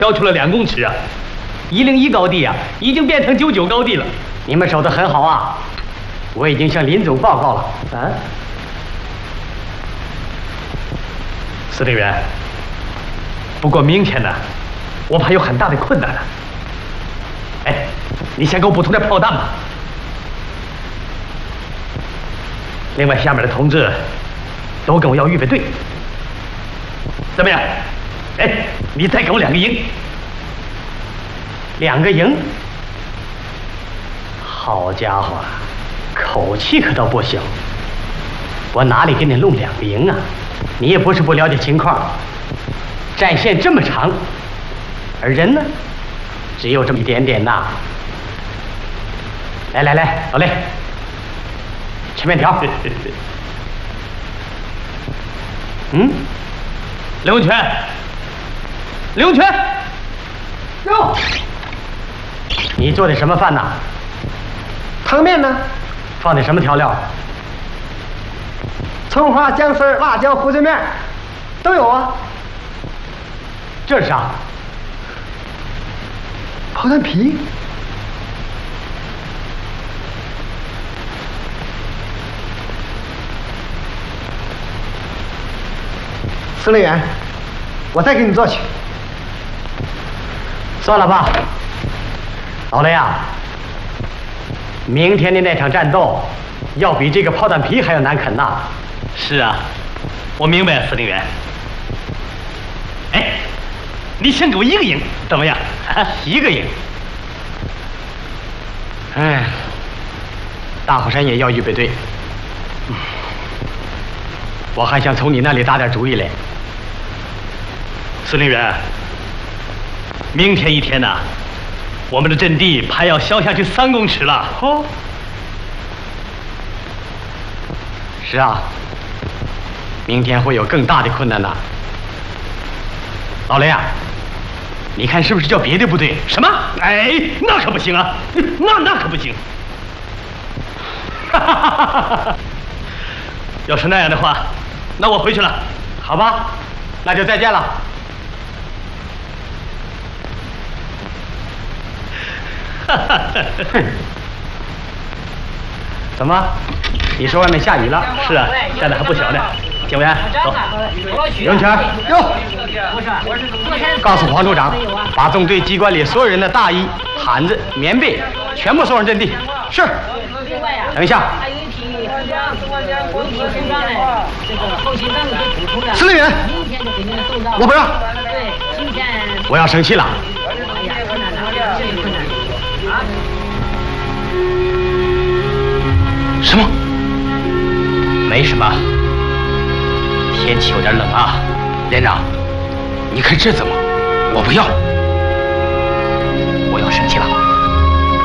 掉出了2公尺啊！101高地啊，已经变成99高地了。 你们守得很好啊！我已经向林总报告了。啊， 司令员。不过明天呢，我怕有很大的困难了。哎，你先给我补充点炮弹吧。另外，下面的同志都跟我要预备队。怎么样？哎，你再给我2个营。 2个营？好家伙，口气可倒不小。我哪里给你弄2个营啊？你也不是不了解情况。战线这么长，而人呢，只有这么一点点呐。来，老雷，吃面条。 刘永全， 哟，你做的什么饭呐？ 汤面呢？ 放的什么调料？ 葱花、姜丝、辣椒、胡椒面，都有啊。 这是啥？ 炮弹皮。司令员，我再给你做去。 算了吧，老雷啊，明天的那场战斗要比这个炮弹皮还要难啃呐。 是啊，我明白，司令员。哎，你先给我1个营，怎么样？1个营。 哎，大火山也要预备队。我还想从你那里打点主意嘞。 司令员，明天一天呢，我们的阵地怕要削下去3公尺了。 哦，是啊，明天会有更大的困难呐。老雷啊，你看是不是叫别的部队？ 什么？哎，那可不行啊！那可不行。要是那样的话，那我回去了。 好吧，那就再见了。怎么？你说外面下雨了？ 是啊，下的还不小呢。警卫员，走。 刘全，哟，告诉黄处长，把纵队机关里所有人的大衣、毯子、棉被全部送上阵地。是。等一下。 司令员，我不让。 我要生气了。 什么？没什么。天气有点冷啊，连长，你看这怎么？我不要。